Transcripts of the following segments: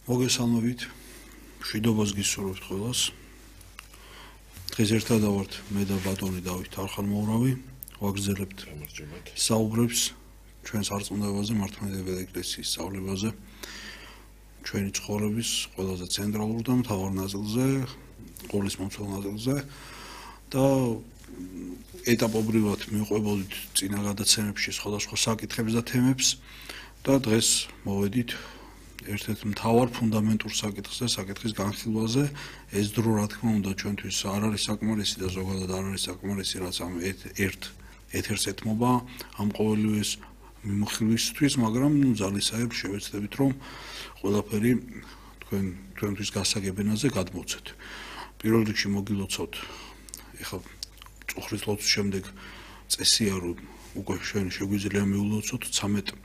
მოგესალმებით, მშვიდობას გისურვებთ ყველას. დღეს ერთად ვართ მე და ბატონი დავით არხანმოურავი, ვაგრძელებთ საუბრებს ჩვენს არწმუნოებაზე, მართლმადიდებელი ეკლესიის სწავლებაზე, ჩვენი ცხოვრების ყველაზე ცენტრალურ და მთავარ ნაწილზე, ყოლის მომცველ ნაწილზე და ეტაპობრივად მივყვებოდით წინა გადაცემებში სხვადასხვა საკითხებს და თემებს და დღეს მოვედით ერთ-ერთ მთავარ ფუნდამენტურ საკითხზე, საკითხის განხილვაზე. ეს დრო რა თქმა უნდა ჩვენთვის არ არის საკმარისი და ზოგადად არ არის საკმარისი, რაც ამ ეთერს ეთმობა ამ ყოველივეს მიმოხილვისთვის, მაგრამ ძალისხმევ შევეცდებით რომ ყველაფერი თქვენთვის გასაგებენაზე გადმოცეთ. პირველ რიგში მოგილოცავთ, ეხლა წუხრის ლოცვის შემდეგ წესია რომ უკვე შეგვიძლია მიულოცოთ 13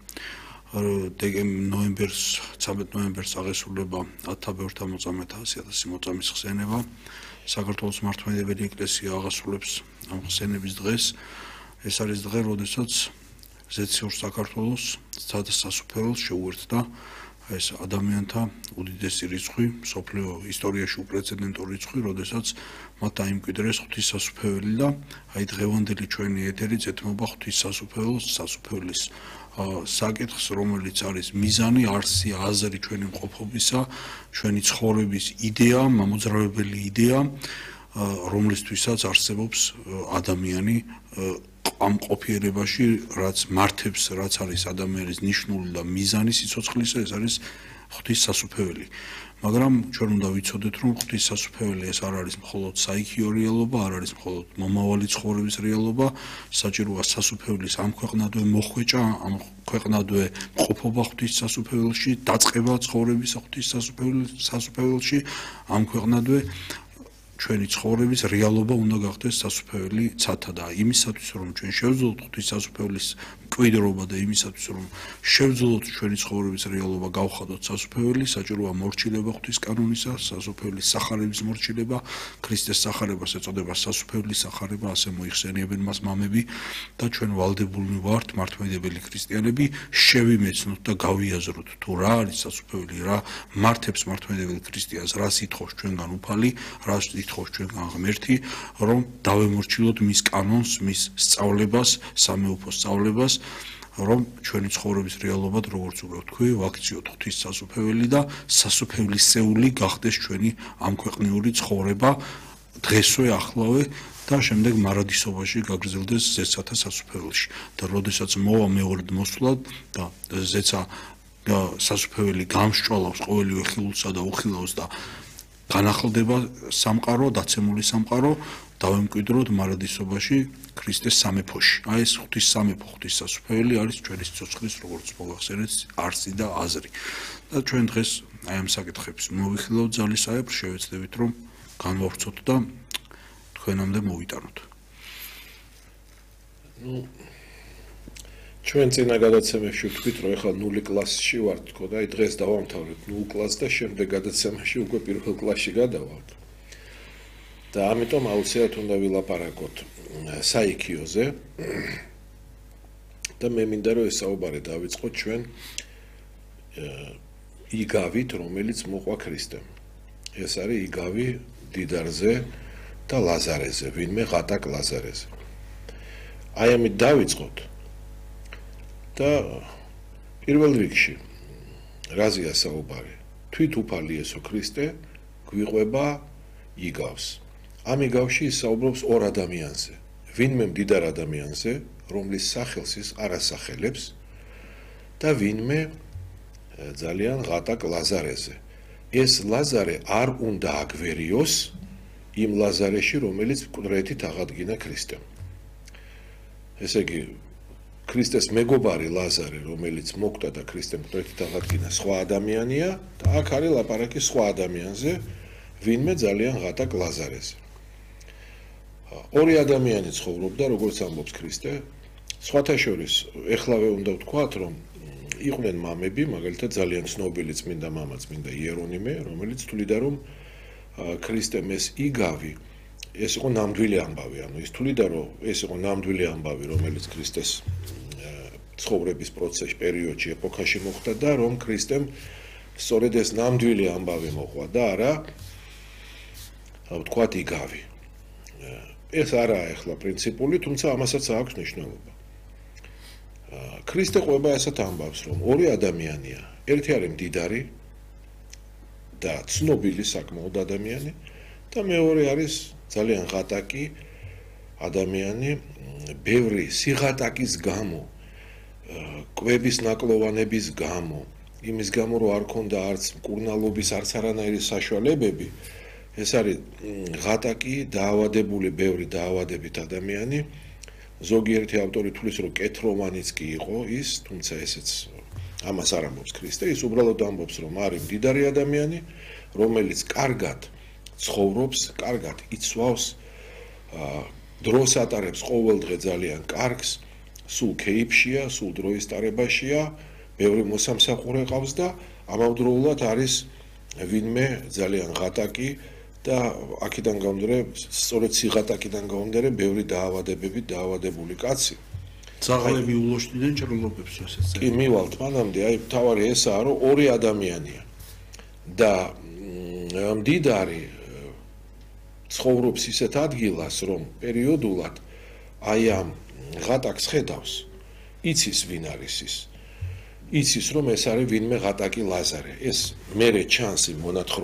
ნოემბერს აღესრულება 1000-თა მოწამეთა 100,000 მოწამის ხსენება. საქართველოს მართლმადიდებელი ეკლესია აღასრულებს ამ ხსენების დღეს. ეს არის დღე, როდესაც ზეციურ საქართველოს სასუფეველს შეუერთდა ეს ადამიანთა უდიდესი რიცხვი, მსოფლიო ისტორიაში უპრეცედენტო რიცხვი, როდესაც მათ დაიმკვიდრეს ღვთისმსასუფეველი და აი დღევანდელი ჩვენი ეთერი ეთმობა ღვთისმსასუფეველს, სასუფეველის საკითხს, რომელიც არის მიზანი, არსი, აზრი ჩვენი მყოფობისა, ჩვენი ცხოვრების იდეა, მამოძრავებელი იდეა, რომლისთვისაც არსებობს ადამიანი ამ ყოფიერებაში, რაც მართებს, რაც არის ადამიანის ნიშნული და მიზანი სიცოცხლისა, ეს არის ღვთისმსასუფეველი. მაგრამ ჩვენ უნდა ვიცოდეთ, რომ ღვთისმსასუფეველი ეს არ არის მხოლოდ საიქიო რეალობა, არ არის მხოლოდ მომავალი ცხოვრების რეალობა, საჭიროა სასუფეველის ამ ქვეყნადვე მოხვეჭა, ამ ქვეყნადვე მყოფობა ღვთისმსასუფეველში, დაწყება ცხოვრების ღვთისმსასუფეველში, ამ ქვეყნადვე ჩვენი ცხოვრების რეალობა უნდა გახდეს სასუფეველი ცათა და იმისათვის რომ ჩვენ შევძლოთ ღვთისმსასუფეველის მკვიდრობა და იმისათვის რომ შევძლოთ ჩვენი ცხოვრების რეალობა გავხადოთ სასუფეველი, საჭიროა მორჩილება ღვთის კანონისა, სასუფეველის სახარების მორჩილება, ქრისტეს სახარებას ეწოდება სასუფეველის სახარება, ასე მოიხსენიებენ მას მამები და ჩვენ ვალდებულნი ვართ მართლმადიდებელი ქრისტიანები შევიმეცნოთ და გავიაზროთ თუ რა არის სასუფეველი, რა მართებს მართლმადიდებელი ქრისტიანს, რას ითხოვს ჩვენგან უფალი, რას ითხოვს ჩვენგან ღმერთი, რომ დავემორჩილოთ მის კანონს, მის სწავლებას, სამეუფოს სწავლებას, რომ ჩვენი ცხოვრების რეალობად, როგორც უკვე ვთქვი, ვაქციოთ ღვთისმსასუფეველი და სასუფეველისეული გახდეს ჩვენი ამქვეყნიური ცხოვრება დღესვე, ახლავე და შემდეგ მარადისობაში გაგრძელდეს ზეცათა სასუფეველში. და როდესაც მოვა მეორედ მოსვლა და ზეცა სასუფეველი გამსჭვალავს ყოველივე ხილულსა და უხილავს და განახლდება სამყარო, დაცემული სამყარო, დავემკვიდროთ მარადისობაში ქრისტეს სამეფოში. აი ეს ღვთის სამეფო, ღვთისმსასუფეველი არის ჩვენი სიცოცხლის, როგორც მოგახსენეთ, არსი და აზრი. და ჩვენ დღეს აი ამ საკითხებს მოვიხილავთ ძალისხმევ, შევეცდებით რომ განვავრცოთ და თქვენამდე მოვიტანოთ. ჩვენ წინა გადაცემებში ვთქვით, რომ ეხლა 0 კლასში ვართ თქო და აი დღეს დავამთავრებთ 0 კლასს და შემდეგ გადაცემაში უკვე 1 კლასში გადავალთ. და ამიტომ აუცილებლად უნდა ვილაპარაკოთ საიქიოზე. და მე მინდა რომ ეს საუბარი დავიწყოთ ჩვენ იგავით, რომელიც მოყვა ქრისტემ. ეს არის იგავი დიდარზე და ლაზარეზე, ვინმე ღატაკ ლაზარეზე. აი ამით დავიწყოთ. და პირველ რიგში რაზეა საუბარი? თვით უფალი იესო ქრისტე გვიყვება იგავს. ამ იგავში ის საუბრობს ორ ადამიანზე. ვინმე მდიდარ ადამიანზე, რომლის სახელს ის არ ასახელებს და ვინმე ძალიან ღატაკ ლაზარეზე. ეს ლაზარე არ უნდა აგვერიოს იმ ლაზარეში, რომელიც მკვდრეთით აღადგინა ქრისტემ. ესე იგი ქრისტეს მეგობარი ლაზარე, რომელიც მოკვდა და ქრისტემ მკვდრეთით აღადგინა, სხვა ადამიანია და აქ არის ლაპარაკი სხვა ადამიანზე, ვინმე ძალიან ღატაკ ლაზარეზე. ორი ადამიანი ცხოვრობდა, როგორც ამბობს ქრისტე. სხვათა შორის, ეხლავე უნდა ვთქვათ, რომ იყვნენ მამები, მაგალითად ძალიან ცნობილი წმინდა მამა, წმინდა იერონიმე, რომელიც თვლიდა, რომ ქრისტემ ეს იგავი, ეს იყო ნამდვილი ამბავი, ანუ ის თვლიდა, რომ ეს იყო ნამდვილი ამბავი, რომელიც ქრისტეს ცხოვრების პროცესში, პერიოდში, ეპოქაში მოხდა და რომ ქრისტემ სწორედ ეს ნამდვილი ამბავი მოყვა და არა ვთქვათ იგავი. ეს არაა ახლა პრინციპული, თუმცა ამასაც აქვს მნიშვნელობა. ქრისტე ყვება ესეთ ამბავს, რომ ორი ადამიანია, ერთი არის მდიდარი და ცნობილი საკმაოდ ადამიანი და მეორე არის ძალიან ღატაკი ადამიანი, ბევრი სიღატაკის გამო, კვების ნაკლოვანების გამო, იმის გამო რომ არ ქონდა არც მკურნალობის არც არანაირი საშუალებები, ეს არის ღატაკი, დაავადებული, ბევრი დაავადებით ადამიანი. ზოგიერთი ავტორი თulis რომ კეთროვანიც კი იყო ის, თუმცა ესეც ამას არ ამბობს ქრისტე, ის უბრალოდ ამბობს რომ არის მდიდარი ადამიანი, რომელიც კარგად ცხოვრობს, კარგად იცვავს, დროს ატარებს ყოველდღე ძალიან კარგს, სულ კეიფშია, სულ დროის ტარებაშია, ბევრი მოსამსახურე ყავს და ამავდროულად არის ვინმე ძალიან ღატაკი და აქედან გამომდინარე, სწორედ სიღატაკიდან გამომდინარე, ბევრი დაავადებებით დაავადებული კაცი. ძაღლები ულოშტიდნენ ჭრილობებს ესეც. კი, მივალთ მანამდე, აი თავარი ესაა, რომ ორი ადამიანია და მდიდარი ცხოვრობს ისეთ ადგილას, რომ პერიოდულად აი ამ ღატაკს ხედავს, იცის ვინ არის ის. იცის რომ ეს არის ვინმე ღატაკი ლაზარე. ეს მერე ჩანს იმ მონათხრობ